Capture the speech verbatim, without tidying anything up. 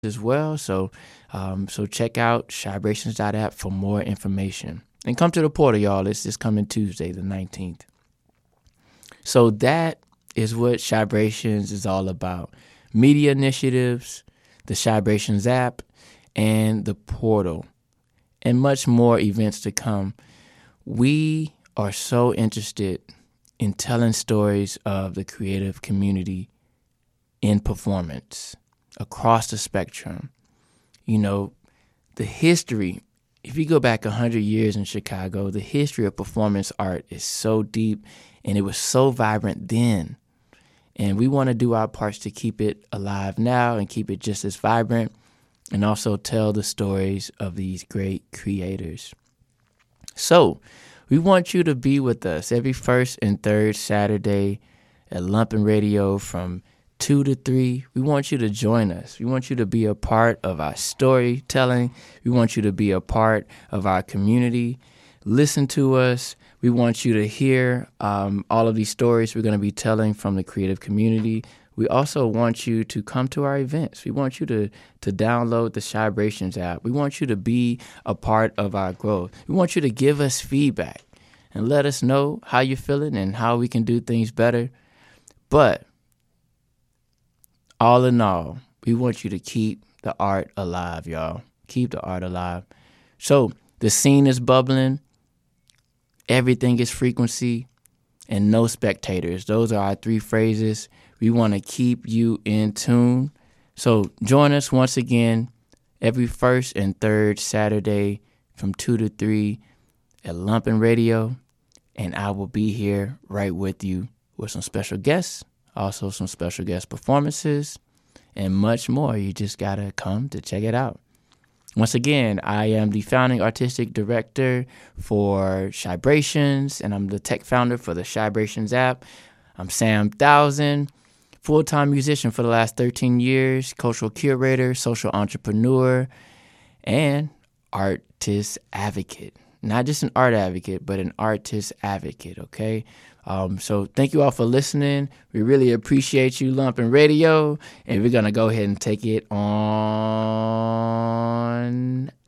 as well. So um, so check out Shibrations dot app for more information. And come to the portal, y'all. It's this coming Tuesday, the nineteenth. So that is what Shibrations is all about. Media initiatives, the Shibrations app, and the portal, and much more events to come. We are so interested in telling stories of the creative community in performance across the spectrum. You know, the history, if you go back one hundred years in Chicago, the history of performance art is so deep, and it was so vibrant then. And we want to do our parts to keep it alive now and keep it just as vibrant, and also tell the stories of these great creators. So we want you to be with us every first and third Saturday at Lumpin' Radio from two to three. We want you to join us. We want you to be a part of our storytelling. We want you to be a part of our community. Listen to us. We want you to hear um, all of these stories we're going to be telling from the creative community. We also want you to come to our events. We want you to, to download the Shibrations app. We want you to be a part of our growth. We want you to give us feedback and let us know how you're feeling and how we can do things better. But all in all, we want you to keep the art alive, y'all. Keep the art alive. So the scene is bubbling. Everything is frequency and no spectators. Those are our three phrases. We want to keep you in tune. So join us once again every first and third Saturday from two to three at Lumpin' Radio. And I will be here right with you with some special guests, also some special guest performances, and much more. You just got to come to check it out. Once again, I am the founding artistic director for Shibrations, and I'm the tech founder for the Shibrations app. I'm Sam Thousand, full-time musician for the last thirteen years, cultural curator, social entrepreneur, and artist advocate. Not just an art advocate, but an artist advocate, okay? Um, so thank you all for listening. We really appreciate you, Lumpin' Radio, and we're going to go ahead and take it on